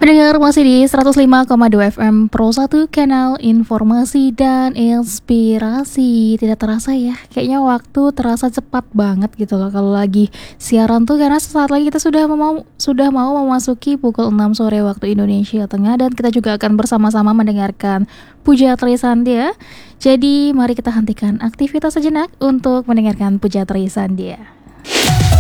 Pendengar masih di 105,2 FM Pro 1 kanal informasi dan inspirasi. Tidak terasa ya, kayaknya waktu terasa cepat banget gitu loh kalau lagi siaran tuh, karena sesaat lagi kita sudah mau memasuki pukul 6 sore waktu Indonesia Tengah, dan kita juga akan bersama-sama mendengarkan Puja Trisandia. Jadi mari kita hentikan aktivitas sejenak untuk mendengarkan Puja Trisandia.